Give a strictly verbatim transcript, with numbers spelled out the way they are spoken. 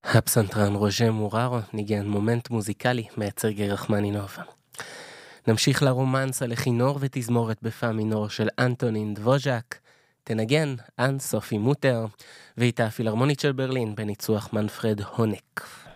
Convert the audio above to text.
הפסנתרן רוז'ה מוררו ניגן מומנט מוזיקלי מאת סרגי רחמנינוב. נמשיך לרומנס על לכינור ותזמורת בפה מינור של אנטונין דבוז'ק, תנגן אן סופי מוטר, ואיתה הפילהרמונית של ברלין בניצוח מנפרד הונק.